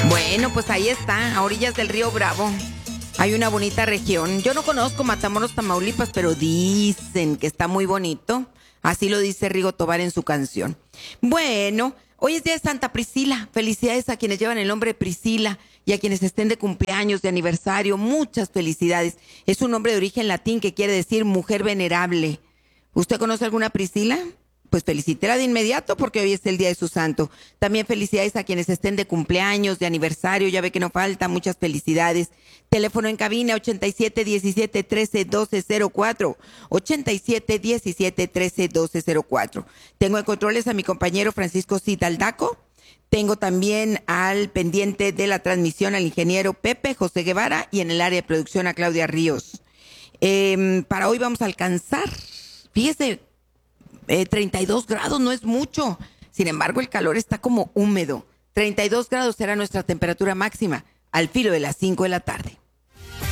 Bueno, pues ahí está, a orillas del río Bravo. Hay una bonita región. Yo no conozco Matamoros, Tamaulipas, pero dicen que está muy bonito. Así lo dice Rigo Tobar en su canción. Bueno, hoy es día de Santa Priscila. Felicidades a quienes llevan el nombre de Priscila y a quienes estén de cumpleaños, de aniversario. Muchas felicidades. Es un nombre de origen latín que quiere decir mujer venerable. ¿Usted conoce alguna Priscila? Pues felicítela de inmediato porque hoy es el día de su santo. También felicidades a quienes estén de cumpleaños, de aniversario, ya ve que no falta, muchas felicidades. Teléfono en cabina 8717131204, 8717131204. Tengo en controles a mi compañero Francisco Citaldaco. Tengo también al pendiente de la transmisión al ingeniero Pepe José Guevara y en el área de producción a Claudia Ríos. Para hoy vamos a alcanzar, fíjese, 32 grados no es mucho. Sin embargo, el calor está como húmedo. 32 grados será nuestra temperatura máxima al filo de las 5 de la tarde.